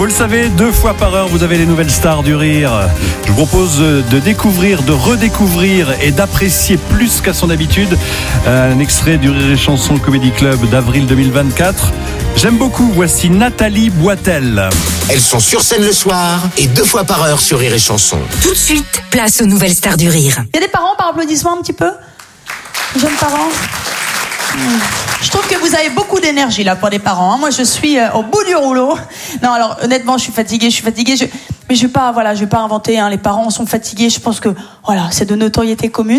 Vous le savez, 2 fois par heure, vous avez les nouvelles stars du rire. Je vous propose de découvrir, de redécouvrir et d'apprécier plus qu'à son habitude un extrait du Rire et Chanson Comedy Club d'avril 2024. J'aime beaucoup, voici Nathalie Boitel. Elles sont sur scène le soir et 2 fois par heure sur Rire et Chanson. Tout de suite, place aux nouvelles stars du rire. Il y a des parents par applaudissement un petit peu? Jeunes parents? Je trouve que vous avez beaucoup d'énergie là pour les parents. Moi, je suis au bout du rouleau. Non, alors honnêtement, je suis fatiguée. Mais je vais pas inventer. Les parents sont fatigués. Je pense que c'est de notoriété commune.